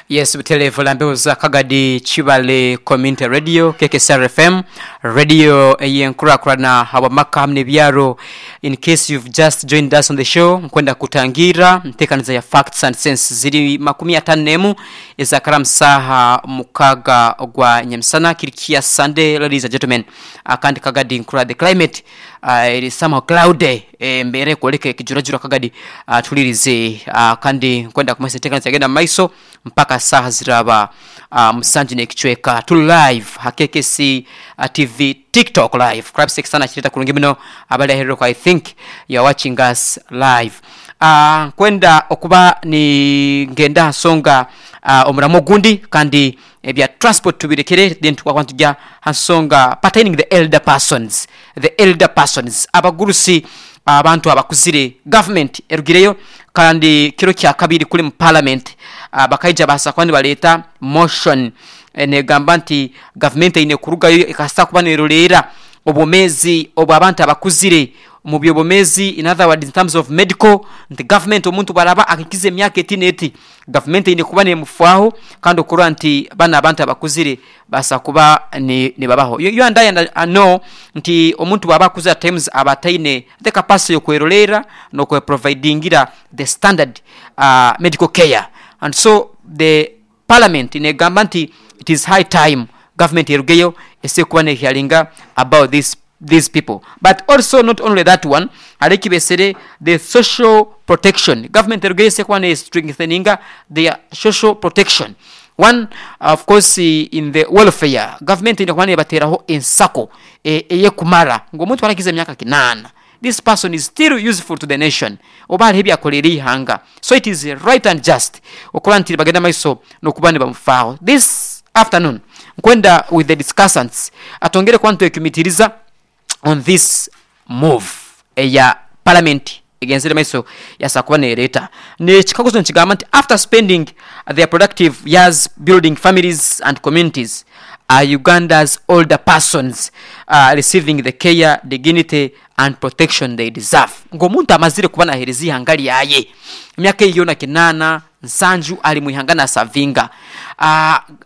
Yes, butelevu lambeoza Kagadi Chibale Community Radio, KKSR FM, radio yenkurakurana habamaka hamne byaro. In case you've just joined us on the show, mkwenda kutangira, mtekaniza ya facts and sense ziri 15 eza karamsaha mukaga gwa nyamsana kirikia Sunday, ladies and gentlemen. Akandi Kagadi nkura the climate, it is somehow cloudy, mbere kueleke kijurajura Kagadi tulirize, kandi kwenda kumese tekaniza agenda maiso, mpaka saha ziraba msanjine kichweka tu live hakekesi TV TikTok live crab sex sana chileta kulungimino abali hero I think you are watching us live kwenda okuba ni ngenda songa omuramo gundi kandi ebya transport tubirekere then tukwantuja hansonga pertaining the elder persons abagurusi abantu abakuzire government erugireyo kandi kiro kya kabiri kuli mu parliament bakaija basa kwandi baleta motion negamba nti government ine kurugayo ikasta kubanerolera obomezi abantu abakuzire mu byobomezi, in other words in terms of medical, the government omuntu baraba akikize myaka 18 government ine kubane mufaho kandi okura nti bana abantu abakuzire basa kuba ni babaho you and I know nti omuntu baba kuza times abataine the capacity yokwerolera no ko providingira the standard medical care, and so the parliament ine gamba nti it is high time government yerugeyo esekwane hearinga about these people. But also not only that one, alikibesere the social protection. Government yerugeyo esekwane is strengthening their social protection. One, of course, in the welfare, government inakwane bateraho ensako eye kumara ngo muntu barakize myaka 8. This person is still useful to the nation. Obali hebi akoleri hanga. So it is right and just okulanti bagenda maiso no kubane bamfao. This afternoon kwenda with the discussants atongere kwantu ekimitiriza on this move ya parliament against the maiso ya sakwane ereta ne chikakozo nchigama after spending their productive years building families and communities, Uganda's older persons receiving the care, dignity and protection they deserve. Ngomuntu amazire kubana herezi hangali yaye myaka iyo na kinana nsanju ali muhangana savinga